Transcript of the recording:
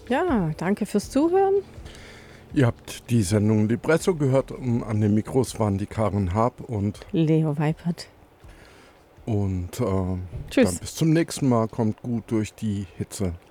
Ja, danke fürs Zuhören. Ihr habt die Sendung Libretto gehört. An den Mikros waren die Karin Haab und Leo Weipert. Dann Tschüss. bis zum nächsten Mal. Kommt gut durch die Hitze.